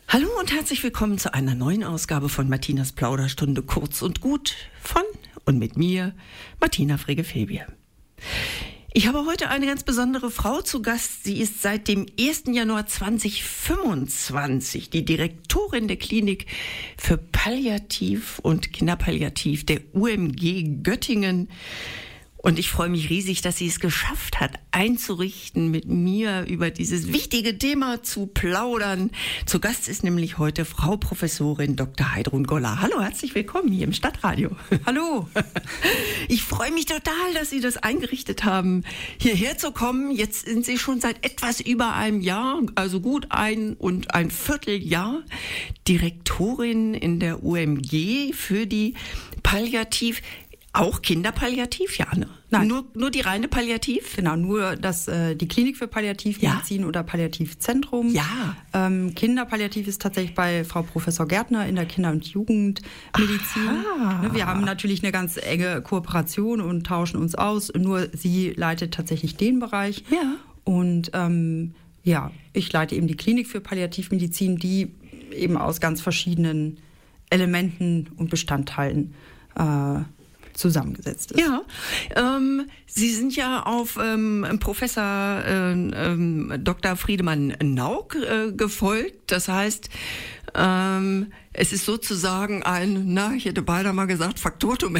Hallo und herzlich willkommen zu einer neuen Ausgabe von Martinas Plauderstunde, kurz und gut, von und mit mir, Martina Frege-Febier. Ich habe heute eine ganz besondere Frau zu Gast. Sie ist seit dem 1. Januar 2025 die Direktorin der Klinik für Palliativ und Kinderpalliativ der UMG Göttingen. Und ich freue mich riesig, dass sie es geschafft hat, einzurichten, mit mir über dieses wichtige Thema zu plaudern. Zu Gast ist nämlich heute Frau Professorin Dr. Heidrun Goller. Hallo, herzlich willkommen hier im Stadtradio. Hallo. Ich freue mich total, dass Sie das eingerichtet haben, hierher zu kommen. Jetzt sind Sie schon seit etwas über einem Jahr, also gut ein Vierteljahr, Direktorin in der UMG für die Palliativ. Auch Kinderpalliativ, ja, ne? Nein. Nur die reine Palliativ? Genau, nur die Klinik für Palliativmedizin oder Palliativzentrum. Ja. Kinderpalliativ ist tatsächlich bei Frau Professor Gärtner in der Kinder- und Jugendmedizin. Aha. Wir haben natürlich eine ganz enge Kooperation und tauschen uns aus. Nur sie leitet tatsächlich den Bereich. Ja. Und ich leite eben die Klinik für Palliativmedizin, die eben aus ganz verschiedenen Elementen und Bestandteilen zusammengesetzt ist. Ja, Sie sind ja auf Professor Dr. Friedemann Nauk gefolgt. Das heißt, es ist sozusagen ich hätte beinahe mal gesagt, Faktotum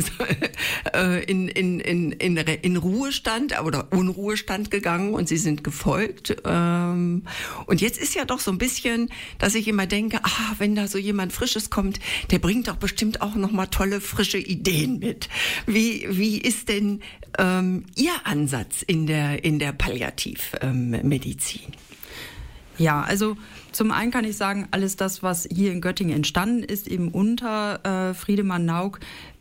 in Ruhestand oder Unruhestand gegangen und Sie sind gefolgt. Und jetzt ist ja doch so ein bisschen, dass ich immer denke, wenn da so jemand Frisches kommt, der bringt doch bestimmt auch nochmal tolle, frische Ideen mit. Wie ist denn Ihr Ansatz in der Palliativmedizin? Ja, also zum einen kann ich sagen, alles das, was hier in Göttingen entstanden ist, eben unter Friedemann Nauk,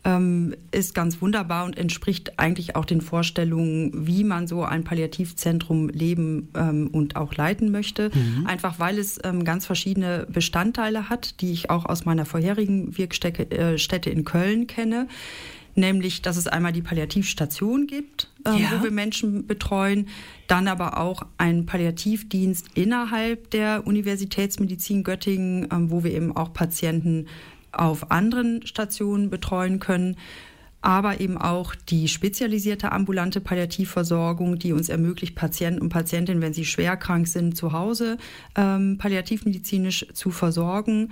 ist ganz wunderbar und entspricht eigentlich auch den Vorstellungen, wie man so ein Palliativzentrum leben und auch leiten möchte. Mhm. Einfach weil es ganz verschiedene Bestandteile hat, die ich auch aus meiner vorherigen Wirkstätte in Köln kenne. Nämlich, dass es einmal die Palliativstation gibt, wo wir Menschen betreuen, dann aber auch einen Palliativdienst innerhalb der Universitätsmedizin Göttingen, wo wir eben auch Patienten auf anderen Stationen betreuen können, aber eben auch die spezialisierte ambulante Palliativversorgung, die uns ermöglicht, Patienten und Patientinnen, wenn sie schwer krank sind, zu Hause palliativmedizinisch zu versorgen.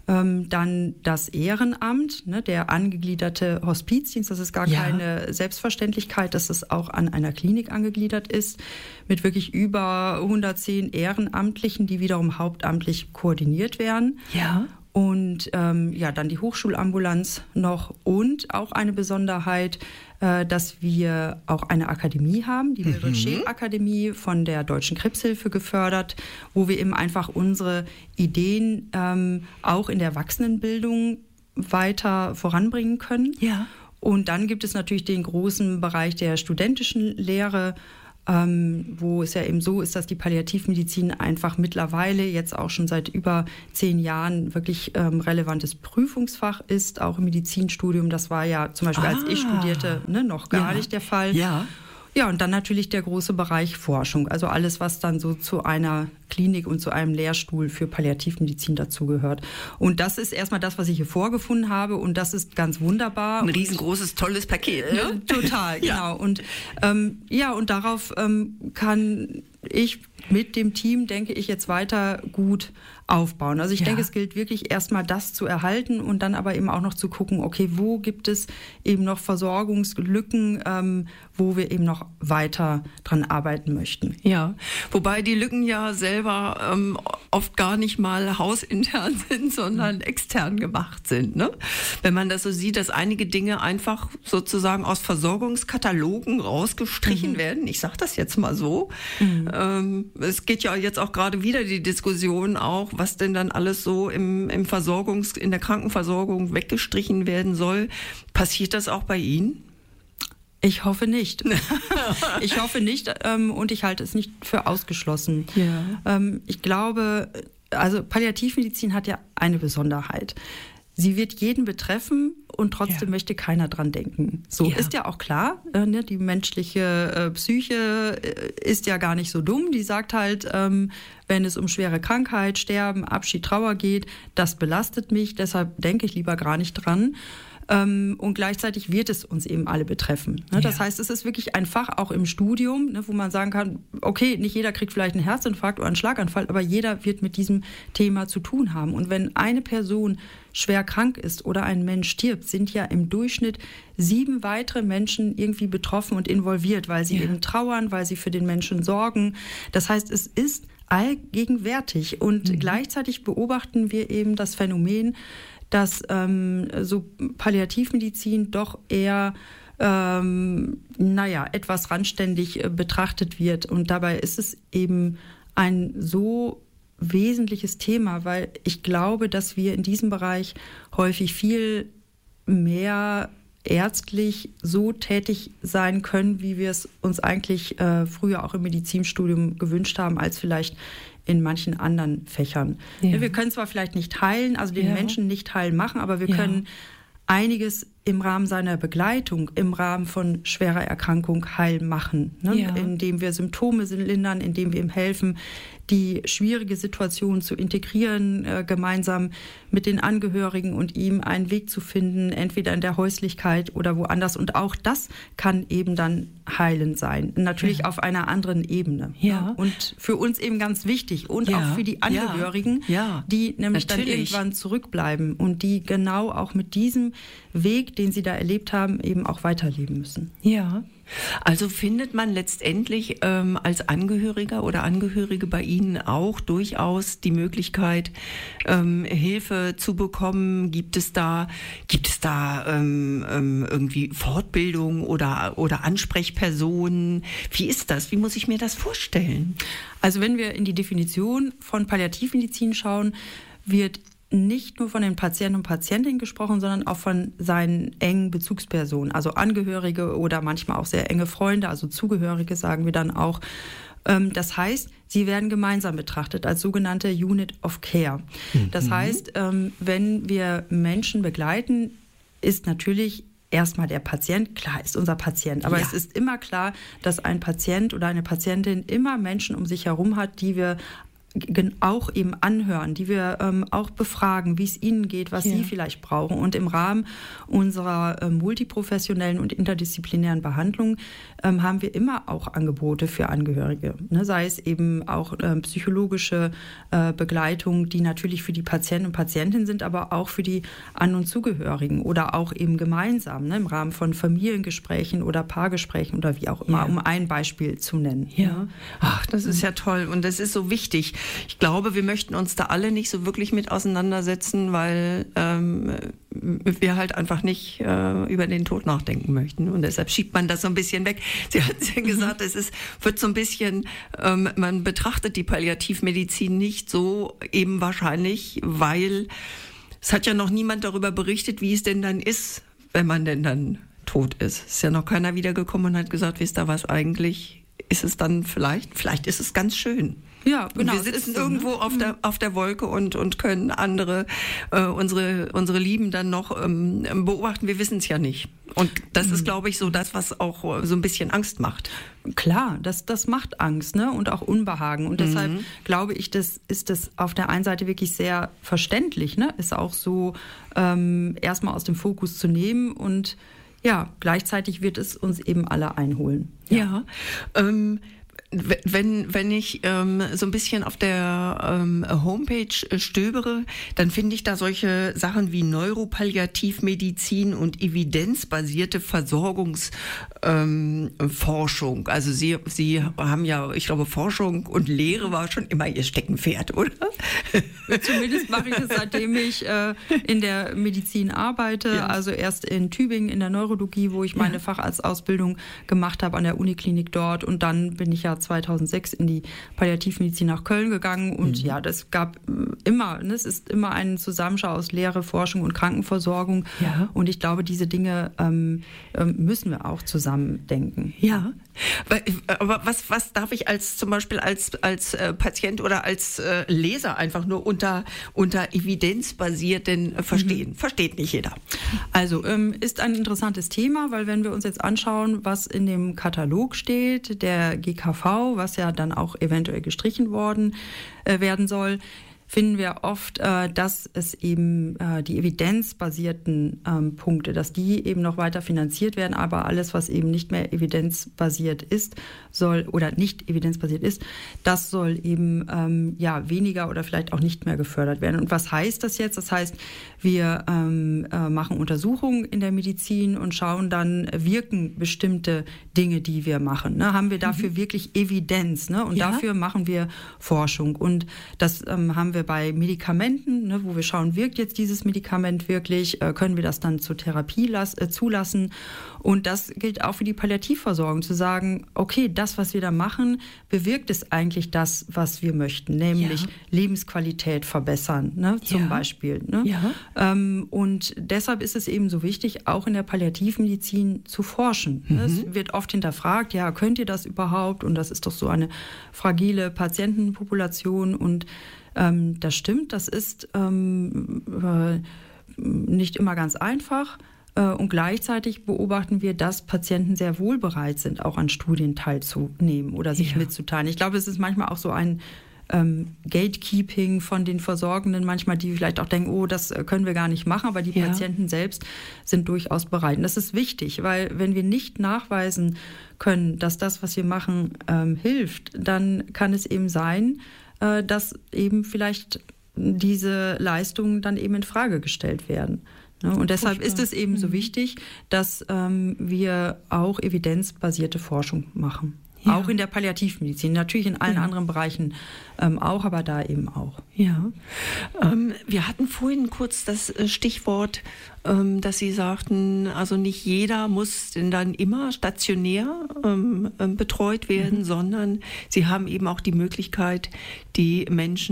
Dann das Ehrenamt, der angegliederte Hospizdienst, das ist gar keine Selbstverständlichkeit, dass es auch an einer Klinik angegliedert ist, mit wirklich über 110 Ehrenamtlichen, die wiederum hauptamtlich koordiniert werden. Ja. Und dann die Hochschulambulanz noch und auch eine Besonderheit, dass wir auch eine Akademie haben, die Mildred Scheel Akademie von der Deutschen Krebshilfe gefördert, wo wir eben einfach unsere Ideen auch in der Erwachsenenbildung weiter voranbringen können. Ja. Und dann gibt es natürlich den großen Bereich der studentischen Lehre, wo es ja eben so ist, dass die Palliativmedizin einfach mittlerweile jetzt auch schon seit über 10 Jahren wirklich relevantes Prüfungsfach ist, auch im Medizinstudium. Das war ja zum Beispiel, als ich studierte, noch gar nicht der Fall. Ja. Ja, und dann natürlich der große Bereich Forschung, also alles, was dann so zu einer Klinik und zu einem Lehrstuhl für Palliativmedizin dazugehört. Und das ist erstmal das, was ich hier vorgefunden habe, und das ist ganz wunderbar. Ein riesengroßes, tolles Paket, ne? Total, genau. Und und darauf kann ich mit dem Team, denke ich, jetzt weiter gut aufbauen. Also ich denke, es gilt wirklich erstmal das zu erhalten und dann aber eben auch noch zu gucken, okay, wo gibt es eben noch Versorgungslücken, wo wir eben noch weiter dran arbeiten möchten. Ja, wobei die Lücken ja selber oft gar nicht mal hausintern sind, sondern extern gemacht sind, ne? Wenn man das so sieht, dass einige Dinge einfach sozusagen aus Versorgungskatalogen rausgestrichen werden. Ich sage das jetzt mal so. Es geht ja jetzt auch gerade wieder die Diskussion auch, was denn dann alles so in der Krankenversorgung weggestrichen werden soll. Passiert das auch bei Ihnen? Ich hoffe nicht. Ich hoffe nicht und ich halte es nicht für ausgeschlossen. Ja. Ich glaube, also Palliativmedizin hat ja eine Besonderheit. sie wird jeden betreffen und trotzdem möchte keiner dran denken. So ist ja auch klar, ne? Die menschliche Psyche ist ja gar nicht so dumm. Die sagt halt, wenn es um schwere Krankheit, Sterben, Abschied, Trauer geht, das belastet mich, deshalb denke ich lieber gar nicht dran. Und gleichzeitig wird es uns eben alle betreffen. Ne? Das heißt, es ist wirklich ein Fach auch im Studium, ne, wo man sagen kann, okay, nicht jeder kriegt vielleicht einen Herzinfarkt oder einen Schlaganfall, aber jeder wird mit diesem Thema zu tun haben. Und wenn eine Person schwer krank ist oder ein Mensch stirbt, sind ja im Durchschnitt 7 weitere Menschen irgendwie betroffen und involviert, weil sie eben trauern, weil sie für den Menschen sorgen. Das heißt, es ist allgegenwärtig. Und gleichzeitig beobachten wir eben das Phänomen, dass so Palliativmedizin doch eher etwas randständig betrachtet wird. Und dabei ist es eben ein so wesentliches Thema, weil ich glaube, dass wir in diesem Bereich häufig viel mehr ärztlich so tätig sein können, wie wir es uns eigentlich früher auch im Medizinstudium gewünscht haben, als vielleicht in manchen anderen Fächern. Ja. Wir können zwar vielleicht nicht heilen, also den Menschen nicht heil machen, aber wir können einiges im Rahmen seiner Begleitung, im Rahmen von schwerer Erkrankung heil machen, ne? Indem wir Symptome lindern, indem wir ihm helfen, die schwierige Situation zu integrieren, gemeinsam mit den Angehörigen und ihm einen Weg zu finden, entweder in der Häuslichkeit oder woanders. Und auch das kann eben dann heilend sein, natürlich auf einer anderen Ebene. Ja. Und für uns eben ganz wichtig und auch für die Angehörigen, die nämlich dann irgendwann zurückbleiben und die genau auch mit diesem Weg, den sie da erlebt haben, eben auch weiterleben müssen. Ja. Also findet man letztendlich als Angehöriger oder Angehörige bei Ihnen auch durchaus die Möglichkeit, Hilfe zu bekommen? Gibt es da irgendwie Fortbildung oder Ansprechpersonen? Wie ist das? Wie muss ich mir das vorstellen? Also wenn wir in die Definition von Palliativmedizin schauen, wird nicht nur von den Patienten und Patientinnen gesprochen, sondern auch von seinen engen Bezugspersonen, also Angehörige oder manchmal auch sehr enge Freunde, also Zugehörige sagen wir dann auch. Das heißt, sie werden gemeinsam betrachtet als sogenannte Unit of Care. Das heißt, wenn wir Menschen begleiten, ist natürlich erstmal der Patient, klar ist unser Patient, aber es ist immer klar, dass ein Patient oder eine Patientin immer Menschen um sich herum hat, die wir auch eben anhören, die wir auch befragen, wie es ihnen geht, was sie vielleicht brauchen. Und im Rahmen unserer multiprofessionellen und interdisziplinären Behandlung haben wir immer auch Angebote für Angehörige. Ne? Sei es eben auch psychologische Begleitung, die natürlich für die Patienten und Patientinnen sind, aber auch für die An- und Zugehörigen oder auch eben gemeinsam, ne? Im Rahmen von Familiengesprächen oder Paargesprächen oder wie auch immer, um ein Beispiel zu nennen. Ja. Ach, das ist ja toll und das ist so wichtig. Ich glaube, wir möchten uns da alle nicht so wirklich mit auseinandersetzen, weil wir halt einfach nicht über den Tod nachdenken möchten. Und deshalb schiebt man das so ein bisschen weg. Sie hat ja gesagt, wird so ein bisschen, man betrachtet die Palliativmedizin nicht so eben wahrscheinlich, weil es hat ja noch niemand darüber berichtet, wie es denn dann ist, wenn man denn dann tot ist. Es ist ja noch keiner wiedergekommen und hat gesagt, wisst ihr was, eigentlich ist es dann vielleicht ist es ganz schön. Ja, genau. Wir sitzen irgendwo auf der Wolke und können andere, unsere Lieben dann noch beobachten. Wir wissen es ja nicht. Und das ist, glaube ich, so das, was auch so ein bisschen Angst macht. Klar, das macht Angst, ne? Und auch Unbehagen. Und deshalb glaube ich, ist das auf der einen Seite wirklich sehr verständlich, ne? Ist auch so erstmal aus dem Fokus zu nehmen und gleichzeitig wird es uns eben alle einholen. Ja. Wenn ich so ein bisschen auf der Homepage stöbere, dann finde ich da solche Sachen wie Neuropalliativmedizin und evidenzbasierte Versorgungsforschung. Also Sie haben ja, ich glaube, Forschung und Lehre war schon immer Ihr Steckenpferd, oder? Zumindest mache ich es, seitdem ich in der Medizin arbeite. Ja. Also erst in Tübingen in der Neurologie, wo ich meine Facharztausbildung gemacht habe an der Uniklinik dort. Und dann bin ich ja 2006 in die Palliativmedizin nach Köln gegangen und ja, das gab immer, es ist immer ein Zusammenschau aus Lehre, Forschung und Krankenversorgung und ich glaube, diese Dinge müssen wir auch zusammen denken. Ja, aber was darf ich zum Beispiel als Patient oder als Leser einfach nur unter evidenzbasiert denn verstehen? Versteht nicht jeder. Also ist ein interessantes Thema, weil wenn wir uns jetzt anschauen, was in dem Katalog steht, der GKV, was ja dann auch eventuell gestrichen werden soll, finden wir oft, dass es eben die evidenzbasierten Punkte, dass die eben noch weiter finanziert werden, aber alles, was eben nicht mehr evidenzbasiert ist, das soll eben weniger oder vielleicht auch nicht mehr gefördert werden. Und was heißt das jetzt? Das heißt, wir machen Untersuchungen in der Medizin und schauen dann, wirken bestimmte Dinge, die wir machen. Ne? Haben wir dafür wirklich Evidenz? Ne? Und dafür machen wir Forschung. Und das haben wir bei Medikamenten, ne, wo wir schauen, wirkt jetzt dieses Medikament wirklich, können wir das dann zur Therapie zulassen. Und das gilt auch für die Palliativversorgung, zu sagen, okay, das, was wir da machen, bewirkt es eigentlich das, was wir möchten, nämlich Lebensqualität verbessern, ne, zum Beispiel. Ne? Ja. Und deshalb ist es eben so wichtig, auch in der Palliativmedizin zu forschen. Mhm. Es wird oft hinterfragt, ja, könnt ihr das überhaupt? Und das ist doch so eine fragile Patientenpopulation und das stimmt, das ist nicht immer ganz einfach. Und gleichzeitig beobachten wir, dass Patienten sehr wohl bereit sind, auch an Studien teilzunehmen oder sich mitzuteilen. Ich glaube, es ist manchmal auch so ein Gatekeeping von den Versorgenden, manchmal die vielleicht auch denken, oh, das können wir gar nicht machen, aber die Patienten selbst sind durchaus bereit. Und das ist wichtig, weil wenn wir nicht nachweisen können, dass das, was wir machen, hilft, dann kann es eben sein, dass eben vielleicht diese Leistungen dann eben in Frage gestellt werden. Und deshalb ist es eben so wichtig, dass wir auch evidenzbasierte Forschung machen. Ja. Auch in der Palliativmedizin, natürlich in allen anderen Bereichen auch, aber da eben auch. Ja, wir hatten vorhin kurz das Stichwort, dass Sie sagten, also nicht jeder muss denn dann immer stationär betreut werden, sondern Sie haben eben auch die Möglichkeit, die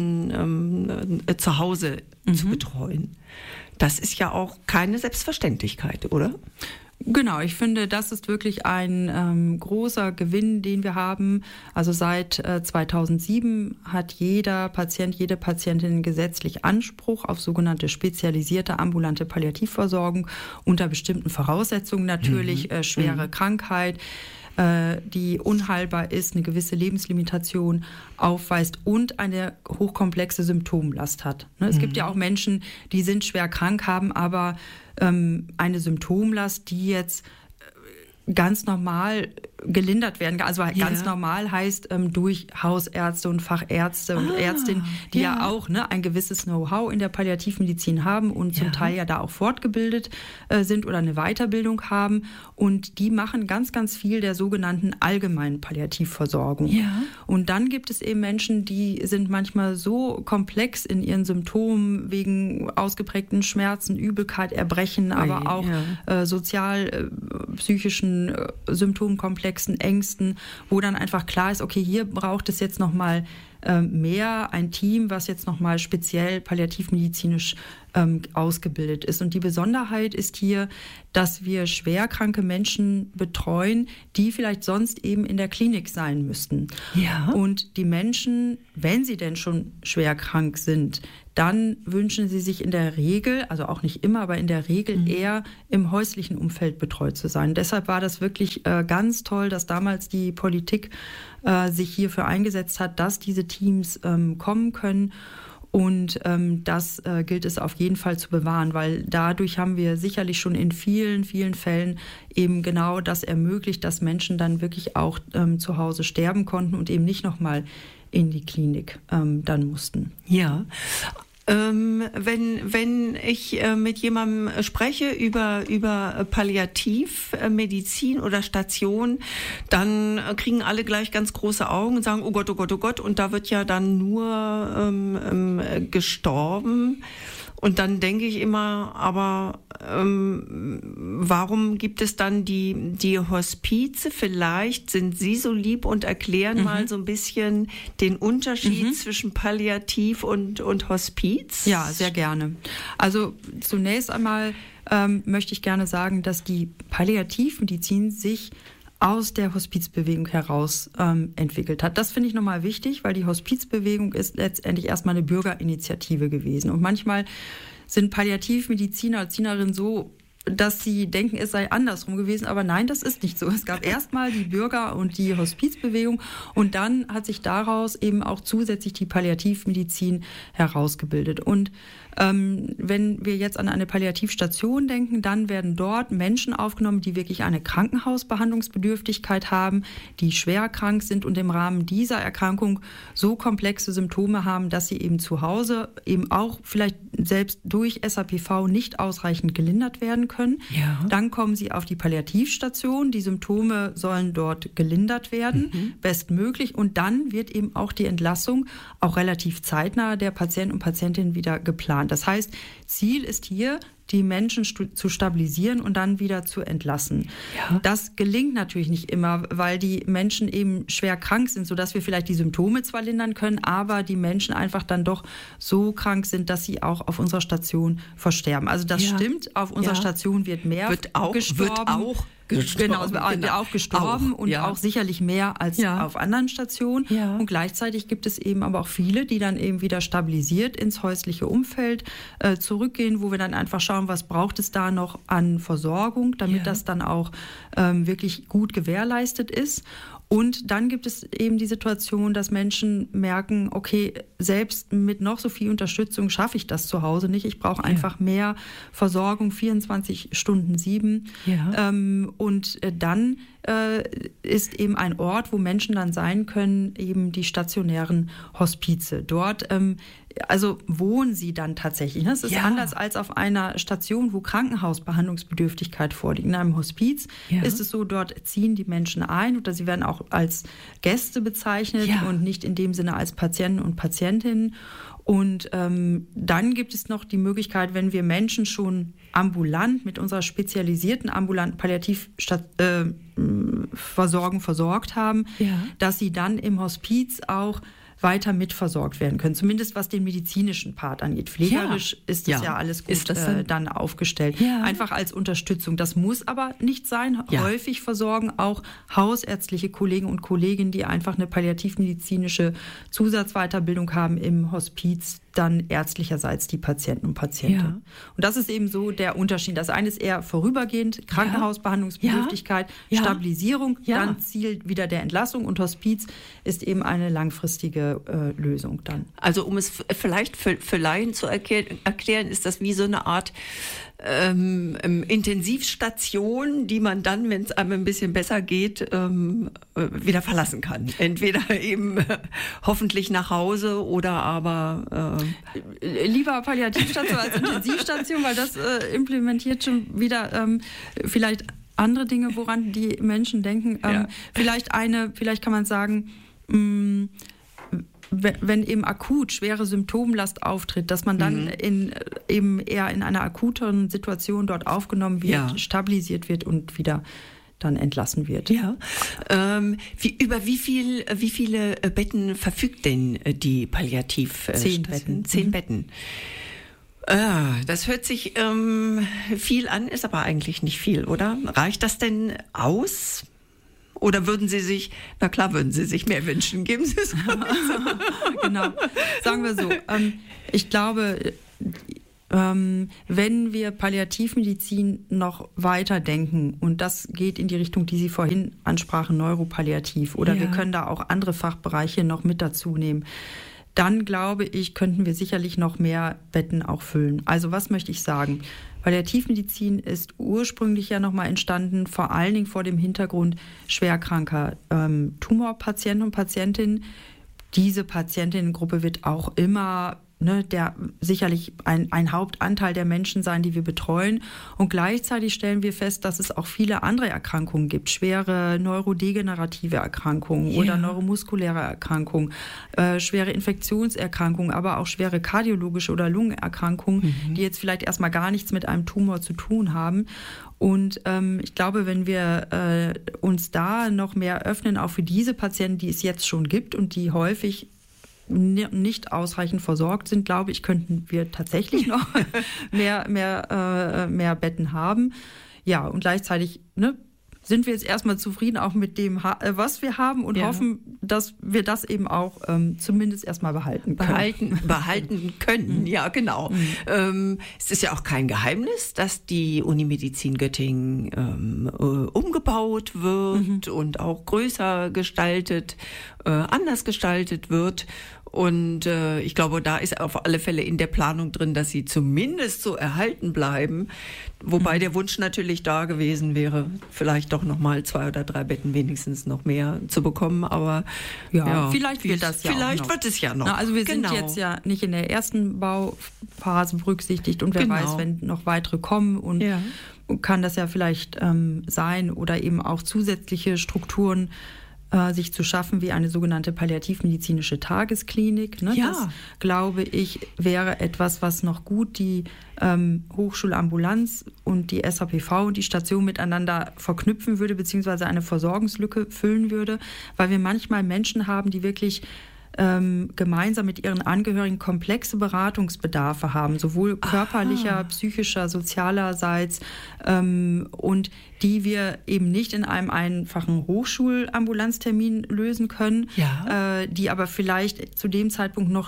Menschen zu Hause zu betreuen. Das ist ja auch keine Selbstverständlichkeit, oder? Genau, ich finde, das ist wirklich ein großer Gewinn, den wir haben. Also seit 2007 hat jeder Patient, jede Patientin gesetzlich Anspruch auf sogenannte spezialisierte ambulante Palliativversorgung unter bestimmten Voraussetzungen natürlich, schwere Krankheit, die unheilbar ist, eine gewisse Lebenslimitation aufweist und eine hochkomplexe Symptomlast hat. Es gibt ja auch Menschen, die sind schwer krank, haben aber eine Symptomlast, die jetzt ganz normal gelindert werden kann. Also ganz normal heißt durch Hausärzte und Fachärzte und Ärztinnen, die ja auch ein gewisses Know-how in der Palliativmedizin haben und zum Teil ja da auch fortgebildet sind oder eine Weiterbildung haben. Und die machen ganz, ganz viel der sogenannten allgemeinen Palliativversorgung. Ja. Und dann gibt es eben Menschen, die sind manchmal so komplex in ihren Symptomen wegen ausgeprägten Schmerzen, Übelkeit, Erbrechen, aber auch sozial-psychischen Symptomkomplexen, Ängsten, wo dann einfach klar ist, okay, hier braucht es jetzt nochmal mehr ein Team, was jetzt nochmal speziell palliativmedizinisch ausgebildet ist. Und die Besonderheit ist hier, dass wir schwerkranke Menschen betreuen, die vielleicht sonst eben in der Klinik sein müssten. Ja. Und die Menschen, wenn sie denn schon schwer krank sind, dann wünschen sie sich in der Regel, also auch nicht immer, aber in der Regel eher im häuslichen Umfeld betreut zu sein. Deshalb war das wirklich ganz toll, dass damals die Politik sich hierfür eingesetzt hat, dass diese Teams kommen können. Und das gilt es auf jeden Fall zu bewahren, weil dadurch haben wir sicherlich schon in vielen, vielen Fällen eben genau das ermöglicht, dass Menschen dann wirklich auch zu Hause sterben konnten und eben nicht nochmal in die Klinik dann mussten. Ja. Wenn ich mit jemandem spreche über Palliativmedizin oder Station, dann kriegen alle gleich ganz große Augen und sagen, oh Gott, oh Gott, oh Gott. Und da wird ja dann nur gestorben. Und dann denke ich immer, aber warum gibt es dann die Hospize? Vielleicht sind Sie so lieb und erklären mal so ein bisschen den Unterschied zwischen Palliativ und Hospiz. Ja, sehr gerne. Also zunächst einmal möchte ich gerne sagen, dass die Palliativmedizin sich aus der Hospizbewegung heraus entwickelt hat. Das finde ich nochmal wichtig, weil die Hospizbewegung ist letztendlich erstmal eine Bürgerinitiative gewesen. Und manchmal sind Palliativmediziner, Medizinerinnen so, dass sie denken, es sei andersrum gewesen. Aber nein, das ist nicht so. Es gab erstmal die Bürger- und die Hospizbewegung und dann hat sich daraus eben auch zusätzlich die Palliativmedizin herausgebildet. Und wenn wir jetzt an eine Palliativstation denken, dann werden dort Menschen aufgenommen, die wirklich eine Krankenhausbehandlungsbedürftigkeit haben, die schwer krank sind und im Rahmen dieser Erkrankung so komplexe Symptome haben, dass sie eben zu Hause eben auch vielleicht selbst durch SAPV nicht ausreichend gelindert werden können. Ja. Dann kommen sie auf die Palliativstation, die Symptome sollen dort gelindert werden, bestmöglich, und dann wird eben auch die Entlassung auch relativ zeitnah der Patienten und Patientinnen wieder geplant. Das heißt, Ziel ist hier, die Menschen zu stabilisieren und dann wieder zu entlassen. Ja. Das gelingt natürlich nicht immer, weil die Menschen eben schwer krank sind, sodass wir vielleicht die Symptome zwar lindern können, aber die Menschen einfach dann doch so krank sind, dass sie auch auf unserer Station versterben. Also das stimmt, auf unserer Station wird mehr gestorben. Genau, auch gestorben und auch sicherlich mehr als auf anderen Stationen. Ja. Und gleichzeitig gibt es eben aber auch viele, die dann eben wieder stabilisiert ins häusliche Umfeld zurückgehen, wo wir dann einfach schauen, was braucht es da noch an Versorgung, damit das dann auch wirklich gut gewährleistet ist. Und dann gibt es eben die Situation, dass Menschen merken, okay, selbst mit noch so viel Unterstützung schaffe ich das zu Hause nicht. Ich brauche einfach mehr Versorgung, 24/7. Ja. Und dann ist eben ein Ort, wo Menschen dann sein können, eben die stationären Hospize. Dort also wohnen sie dann tatsächlich. Das ist anders als auf einer Station, wo Krankenhausbehandlungsbedürftigkeit vorliegt. In einem Hospiz ist es so, dort ziehen die Menschen ein oder sie werden auch als Gäste bezeichnet und nicht in dem Sinne als Patienten und Patientinnen. Und dann gibt es noch die Möglichkeit, wenn wir Menschen schon ambulant mit unserer spezialisierten ambulanten Palliativversorgung versorgt haben, dass sie dann im Hospiz auch weiter mitversorgt werden können, zumindest was den medizinischen Part angeht. Pflegerisch ist das alles gut dann aufgestellt. Ja. Einfach als Unterstützung. Das muss aber nicht sein. Ja. Häufig versorgen auch hausärztliche Kollegen und Kolleginnen, die einfach eine palliativmedizinische Zusatzweiterbildung haben im Hospiz, dann ärztlicherseits die Patienten und Patienten. Ja. Und das ist eben so der Unterschied. Das eine ist eher vorübergehend, Krankenhausbehandlungsbedürftigkeit, Stabilisierung, dann Ziel wieder der Entlassung, und Hospiz ist eben eine langfristige Lösung dann. Also um es vielleicht für Laien zu erklären, ist das wie so eine Art Intensivstation, die man dann, wenn es einem ein bisschen besser geht, wieder verlassen kann. Entweder eben hoffentlich nach Hause oder aber lieber Palliativstation als Intensivstation, weil das implementiert schon wieder vielleicht andere Dinge, woran die Menschen denken. Vielleicht kann man sagen, wenn eben akut schwere Symptomlast auftritt, dass man dann eben eher in einer akuteren Situation dort aufgenommen wird, stabilisiert wird und wieder dann entlassen wird. Ja. Über wie viele Betten verfügt denn die Palliativ? 10 Betten. 10 Betten. Das hört sich viel an, ist aber eigentlich nicht viel, oder? Reicht das denn aus? Oder würden Sie sich mehr wünschen? Geben Sie es mal. Genau. Sagen wir so. Ich glaube, wenn wir Palliativmedizin noch weiter denken, und das geht in die Richtung, die Sie vorhin ansprachen, Neuropalliativ, oder wir können da auch andere Fachbereiche noch mit dazu nehmen, dann glaube ich, könnten wir sicherlich noch mehr Betten auch füllen. Also was möchte ich sagen? Palliativmedizin ist ursprünglich ja nochmal entstanden, vor allen Dingen vor dem Hintergrund schwerkranker Tumorpatienten und Patientinnen. Diese Patientinnengruppe wird auch immer der sicherlich ein Hauptanteil der Menschen sein, die wir betreuen. Und gleichzeitig stellen wir fest, dass es auch viele andere Erkrankungen gibt, schwere neurodegenerative Erkrankungen oder neuromuskuläre Erkrankungen, schwere Infektionserkrankungen, aber auch schwere kardiologische oder Lungenerkrankungen, die jetzt vielleicht erstmal gar nichts mit einem Tumor zu tun haben. Und ich glaube, wenn wir uns da noch mehr öffnen, auch für diese Patienten, die es jetzt schon gibt und die häufig nicht ausreichend versorgt sind, glaube ich, könnten wir tatsächlich noch mehr Betten haben. Ja, und gleichzeitig sind wir jetzt erstmal zufrieden auch mit dem, was wir haben und hoffen, dass wir das eben auch zumindest erstmal behalten können. Ja, genau. Es ist ja auch kein Geheimnis, dass die Unimedizin Göttingen umgebaut wird und auch größer gestaltet, anders gestaltet wird. Und ich glaube, da ist auf alle Fälle in der Planung drin, dass sie zumindest so erhalten bleiben. Wobei der Wunsch natürlich da gewesen wäre, vielleicht doch nochmal 2 oder 3 Betten wenigstens noch mehr zu bekommen. Aber vielleicht wird das ja vielleicht auch noch. Wird es ja noch. Also wir sind jetzt ja nicht in der ersten Bauphase berücksichtigt und wer weiß, wenn noch weitere kommen und kann das ja vielleicht sein oder eben auch zusätzliche Strukturen sich zu schaffen wie eine sogenannte palliativmedizinische Tagesklinik. Das, glaube ich, wäre etwas, was noch gut die Hochschulambulanz und die SAPV und die Station miteinander verknüpfen würde, beziehungsweise eine Versorgungslücke füllen würde, weil wir manchmal Menschen haben, die wirklich gemeinsam mit ihren Angehörigen komplexe Beratungsbedarfe haben, sowohl körperlicher, psychischer, sozialerseits und die wir eben nicht in einem einfachen Hochschulambulanztermin lösen können, die aber vielleicht zu dem Zeitpunkt noch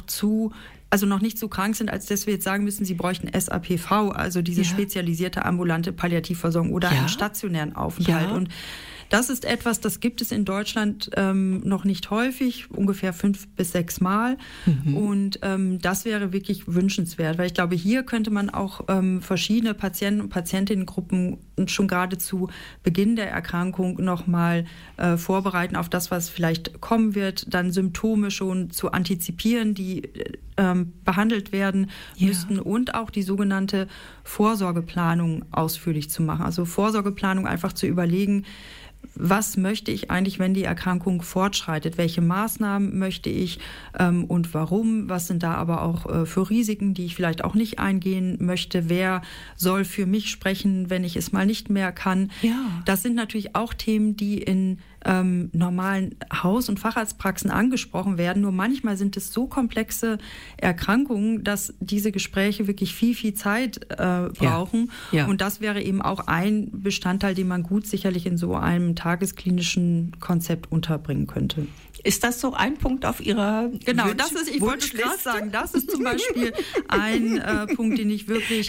nicht so krank sind, als dass wir jetzt sagen müssen, sie bräuchten SAPV, also diese spezialisierte ambulante Palliativversorgung oder einen stationären Aufenthalt. Und das ist etwas, das gibt es in Deutschland noch nicht häufig, ungefähr 5 bis 6 Mal. Und das wäre wirklich wünschenswert, weil ich glaube, hier könnte man auch verschiedene Patienten und Patientinnengruppen schon gerade zu Beginn der Erkrankung nochmal vorbereiten auf das, was vielleicht kommen wird, dann Symptome schon zu antizipieren, die behandelt werden müssten und auch die sogenannte Vorsorgeplanung ausführlich zu machen. Also Vorsorgeplanung einfach zu überlegen, was möchte ich eigentlich, wenn die Erkrankung fortschreitet? Welche Maßnahmen möchte ich und warum? Was sind da aber auch für Risiken, die ich vielleicht auch nicht eingehen möchte? Wer soll für mich sprechen, wenn ich es mal nicht mehr kann? Das sind natürlich auch Themen, die in normalen Haus- und Facharztpraxen angesprochen werden. Nur manchmal sind es so komplexe Erkrankungen, dass diese Gespräche wirklich viel, viel Zeit brauchen. Und das wäre eben auch ein Bestandteil, den man gut sicherlich in so einem tagesklinischen Konzept unterbringen könnte. Ist das so ein Punkt auf Ihrer ich wollte gerade sagen, das ist zum Beispiel ein Punkt, den ich wirklich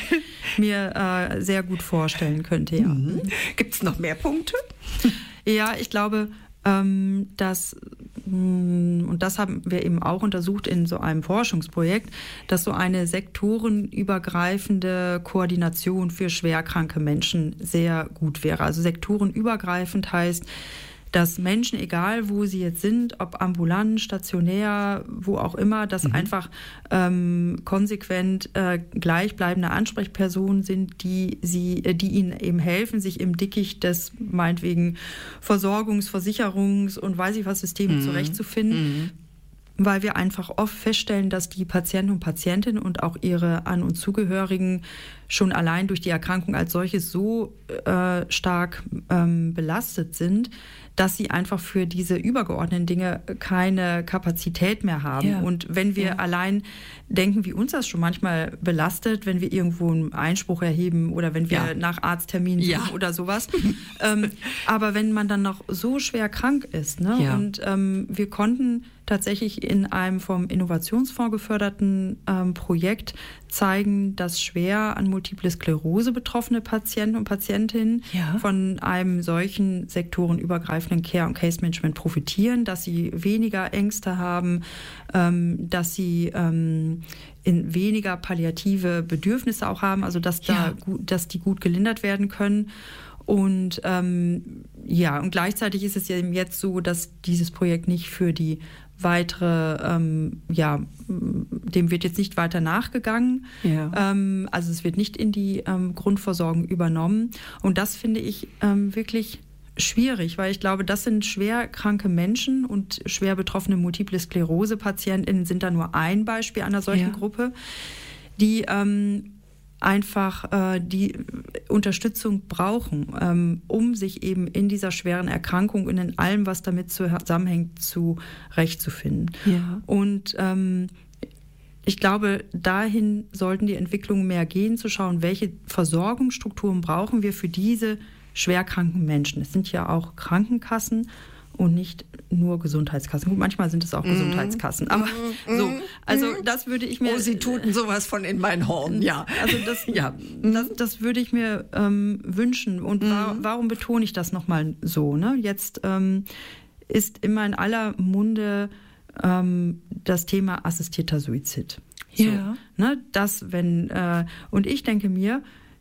mir sehr gut vorstellen könnte. Ja. Gibt es noch mehr Punkte? Ja, ich glaube, und das haben wir eben auch untersucht in so einem Forschungsprojekt, dass so eine sektorenübergreifende Koordination für schwerkranke Menschen sehr gut wäre. Also sektorenübergreifend heißt, dass Menschen, egal wo sie jetzt sind, ob ambulant, stationär, wo auch immer, dass einfach konsequent gleichbleibende Ansprechpersonen sind, die ihnen eben helfen, sich im Dickicht des meinetwegen Versorgungs-, Versicherungs- und weiß ich was Systemen zurechtzufinden. Weil wir einfach oft feststellen, dass die Patienten und Patientinnen und auch ihre An- und Zugehörigen schon allein durch die Erkrankung als solches so stark belastet sind, dass sie einfach für diese übergeordneten Dinge keine Kapazität mehr haben. Und wenn wir allein denken, wie uns das schon manchmal belastet, wenn wir irgendwo einen Einspruch erheben oder wenn wir nach Arztterminen suchen oder sowas. Aber wenn man dann noch so schwer krank ist, und wir konnten tatsächlich in einem vom Innovationsfonds geförderten Projekt zeigen, dass schwer an Multiple Sklerose betroffene Patienten und Patientinnen von einem solchen sektorenübergreifenden Care- und Case-Management profitieren, dass sie weniger Ängste haben, dass sie weniger palliative Bedürfnisse auch haben, also dass die gut gelindert werden können. Und und gleichzeitig ist es ja jetzt so, dass dieses Projekt nicht für die dem wird jetzt nicht weiter nachgegangen. Ja. Also es wird nicht in die Grundversorgung übernommen. Und das finde ich wirklich schwierig, weil ich glaube, das sind schwer kranke Menschen und schwer betroffene Multiple Sklerose-PatientInnen sind da nur ein Beispiel einer solchen Gruppe, die einfach die Unterstützung brauchen, um sich eben in dieser schweren Erkrankung und in allem, was damit zusammenhängt, zurechtzufinden. Ja. Und ich glaube, dahin sollten die Entwicklungen mehr gehen, zu schauen, welche Versorgungsstrukturen brauchen wir für diese schwerkranken Menschen. Es sind ja auch Krankenkassen und nicht nur Gesundheitskassen. Gut, manchmal sind es auch Gesundheitskassen. Aber so, also das würde ich mir... Oh, Sie tuten sowas von in mein Horn, ja. Also das würde ich mir wünschen. Und warum betone ich das nochmal so? Ne? Jetzt ist immer in aller Munde das Thema assistierter Suizid. So, Ja. Ne? Und ich denke mir,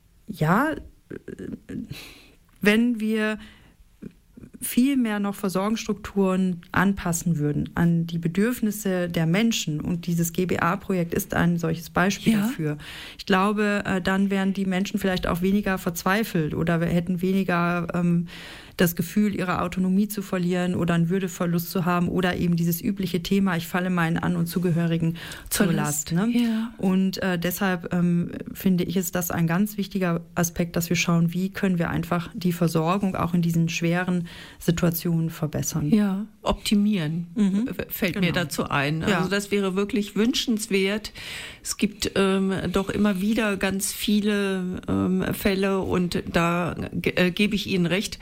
wenn wir viel mehr noch Versorgungsstrukturen anpassen würden an die Bedürfnisse der Menschen, und dieses GBA-Projekt ist ein solches Beispiel dafür. Ich glaube, dann wären die Menschen vielleicht auch weniger verzweifelt oder wir hätten weniger das Gefühl, ihre Autonomie zu verlieren oder einen Würdeverlust zu haben oder eben dieses übliche Thema, ich falle meinen An- und Zugehörigen zur Last. Ne? Ja. Und deshalb finde ich, ist das ein ganz wichtiger Aspekt, dass wir schauen, wie können wir einfach die Versorgung auch in diesen schweren Situationen verbessern. Ja, optimieren fällt mir dazu ein. Also das wäre wirklich wünschenswert. Es gibt doch immer wieder ganz viele Fälle und da gebe ich Ihnen recht,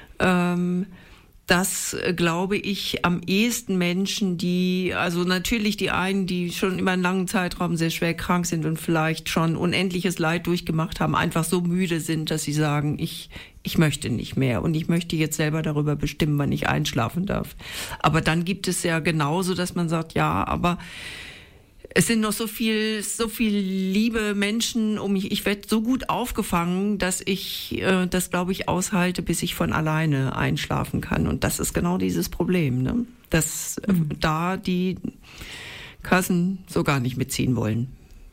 dass, glaube ich, am ehesten Menschen, also natürlich die einen, die schon über einen langen Zeitraum sehr schwer krank sind und vielleicht schon unendliches Leid durchgemacht haben, einfach so müde sind, dass sie sagen, ich möchte nicht mehr und ich möchte jetzt selber darüber bestimmen, wann ich einschlafen darf. Aber dann gibt es ja genauso, dass man sagt, ja, aber es sind noch so viel liebe Menschen um mich. Ich werde so gut aufgefangen, dass ich das, glaube ich, aushalte, bis ich von alleine einschlafen kann. Und das ist genau dieses Problem, ne? Dass da die Kassen so gar nicht mitziehen wollen.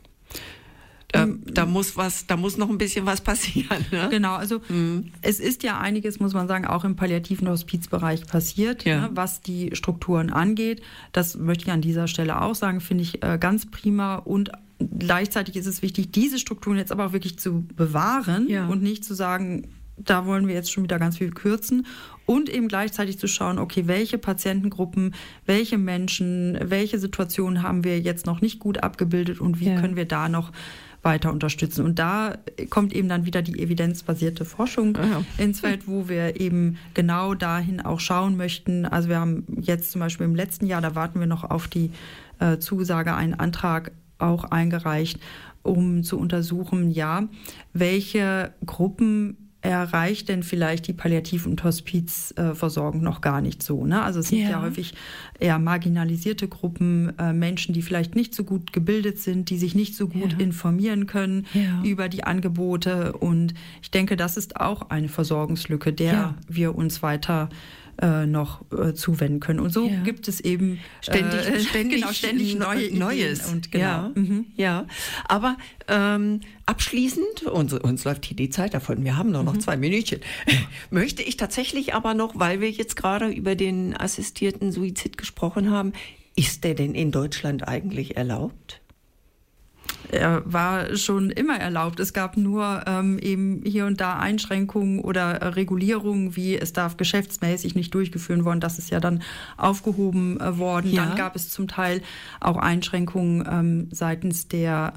Da muss noch ein bisschen was passieren. Ne? Genau, also es ist ja einiges, muss man sagen, auch im palliativen Hospizbereich passiert, ne, was die Strukturen angeht. Das möchte ich an dieser Stelle auch sagen, finde ich ganz prima. Und gleichzeitig ist es wichtig, diese Strukturen jetzt aber auch wirklich zu bewahren und nicht zu sagen, da wollen wir jetzt schon wieder ganz viel kürzen. Und eben gleichzeitig zu schauen, okay, welche Patientengruppen, welche Menschen, welche Situationen haben wir jetzt noch nicht gut abgebildet und wie können wir da noch weiter unterstützen. Und da kommt eben dann wieder die evidenzbasierte Forschung ins Feld, wo wir eben genau dahin auch schauen möchten. Also wir haben jetzt zum Beispiel im letzten Jahr, da warten wir noch auf die Zusage, einen Antrag auch eingereicht, um zu untersuchen, welche Gruppen erreicht denn vielleicht die Palliativ- und Hospizversorgung noch gar nicht so. Ne? Also es sind ja häufig eher marginalisierte Gruppen, Menschen, die vielleicht nicht so gut gebildet sind, die sich nicht so gut informieren können über die Angebote. Und ich denke, das ist auch eine Versorgungslücke, der wir uns weiter noch zuwenden können. Und so gibt es eben ständig neue Neues. Und Aber abschließend, uns läuft hier die Zeit davon, wir haben noch 2 Minütchen, möchte ich tatsächlich aber noch, weil wir jetzt gerade über den assistierten Suizid gesprochen haben, ist der denn in Deutschland eigentlich erlaubt? Er war schon immer erlaubt. Es gab nur eben hier und da Einschränkungen oder Regulierungen, wie es darf geschäftsmäßig nicht durchgeführt worden. Das ist ja dann aufgehoben worden. Dann gab es zum Teil auch Einschränkungen seitens der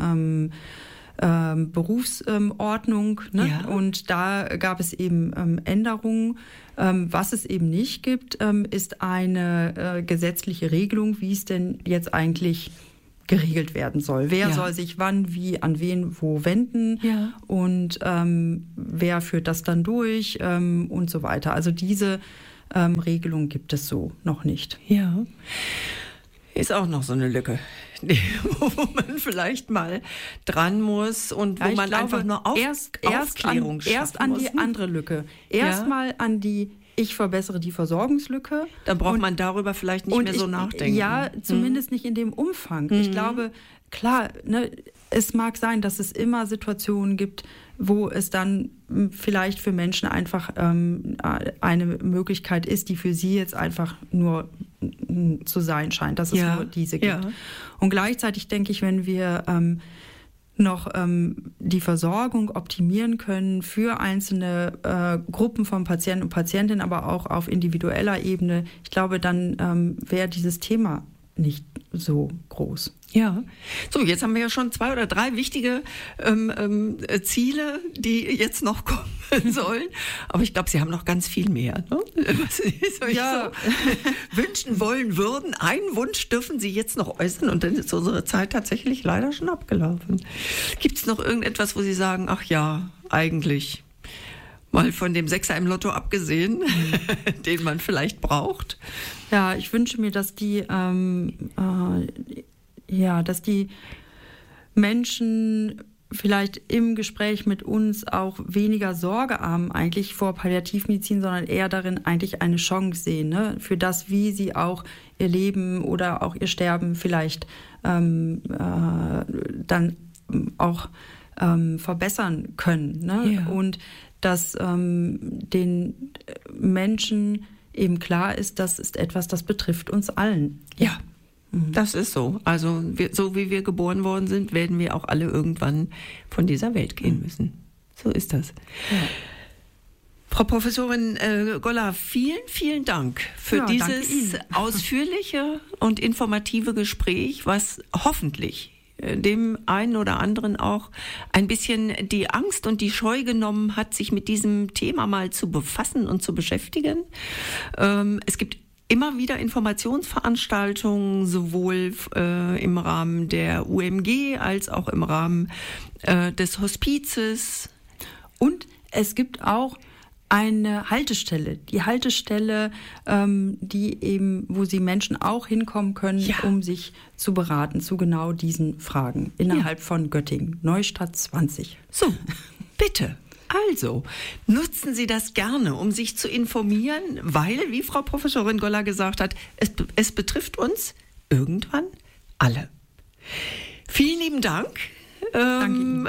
Berufsordnung. Ne? Ja. Und da gab es eben Änderungen. Was es eben nicht gibt, ist eine gesetzliche Regelung, wie es denn jetzt eigentlich geregelt werden soll. Wer soll sich wann, wie, an wen, wo wenden und wer führt das dann durch und so weiter. Also diese Regelung gibt es so noch nicht. Ja, ist auch noch so eine Lücke, wo man vielleicht mal dran muss und einfach nur Aufklärung erst an die andere Lücke. Erstmal an die ich verbessere die Versorgungslücke. Dann braucht man darüber vielleicht nicht mehr so nachdenken. Ja, zumindest nicht in dem Umfang. Ich glaube, klar, ne, es mag sein, dass es immer Situationen gibt, wo es dann vielleicht für Menschen einfach eine Möglichkeit ist, die für sie jetzt einfach nur zu sein scheint, dass es nur diese gibt. Ja. Und gleichzeitig denke ich, wenn wir noch die Versorgung optimieren können für einzelne Gruppen von Patienten und Patientinnen, aber auch auf individueller Ebene, ich glaube, dann wäre dieses Thema nicht so groß. Ja, so jetzt haben wir ja schon 2 oder 3 wichtige Ziele, die jetzt noch kommen sollen. Aber ich glaube, Sie haben noch ganz viel mehr. Ne? Was Sie sich so wünschen wollen würden. Einen Wunsch dürfen Sie jetzt noch äußern und dann ist unsere Zeit tatsächlich leider schon abgelaufen. Gibt es noch irgendetwas, wo Sie sagen, ach ja, eigentlich mal von dem Sechser im Lotto abgesehen, den man vielleicht braucht? Ja, ich wünsche mir, dass die Menschen vielleicht im Gespräch mit uns auch weniger Sorge haben eigentlich vor Palliativmedizin, sondern eher darin eigentlich eine Chance sehen, ne? Für das, wie sie auch ihr Leben oder auch ihr Sterben vielleicht dann auch verbessern können. Ne? Ja. Und dass den Menschen eben klar ist, das ist etwas, das betrifft uns allen. Ja. Das ist so. Also so wie wir geboren worden sind, werden wir auch alle irgendwann von dieser Welt gehen müssen. So ist das. Ja. Frau Professorin Goller, vielen, vielen Dank für dieses ausführliche und informative Gespräch, was hoffentlich dem einen oder anderen auch ein bisschen die Angst und die Scheu genommen hat, sich mit diesem Thema mal zu befassen und zu beschäftigen. Es gibt immer wieder Informationsveranstaltungen, sowohl im Rahmen der UMG als auch im Rahmen des Hospizes. Und es gibt auch eine Haltestelle, die Haltestelle, die eben, wo Sie Menschen auch hinkommen können, um sich zu beraten zu genau diesen Fragen innerhalb von Göttingen, Neustadt 20. So, bitte. Also, nutzen Sie das gerne, um sich zu informieren, weil, wie Frau Professorin Goller gesagt hat, es betrifft uns irgendwann alle. Vielen lieben Dank. Danke Ihnen.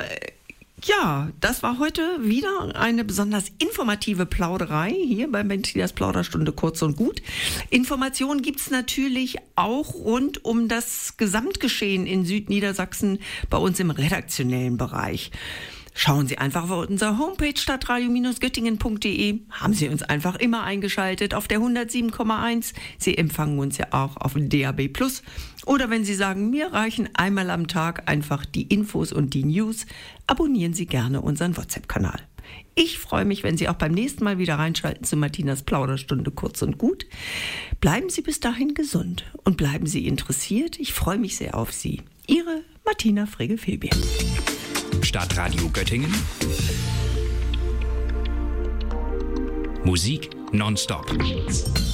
Ja, das war heute wieder eine besonders informative Plauderei hier bei Bettinas Plauderstunde kurz und gut. Informationen gibt's natürlich auch rund um das Gesamtgeschehen in Südniedersachsen bei uns im redaktionellen Bereich. Schauen Sie einfach auf unserer Homepage stadtradio-göttingen.de. Haben Sie uns einfach immer eingeschaltet auf der 107,1. Sie empfangen uns ja auch auf DAB+. Oder wenn Sie sagen, mir reichen einmal am Tag einfach die Infos und die News, abonnieren Sie gerne unseren WhatsApp-Kanal. Ich freue mich, wenn Sie auch beim nächsten Mal wieder reinschalten zu Bettinas Plauderstunde kurz und gut. Bleiben Sie bis dahin gesund und bleiben Sie interessiert. Ich freue mich sehr auf Sie. Ihre Bettina Frege-Filbier. Stadtradio Göttingen. Musik nonstop.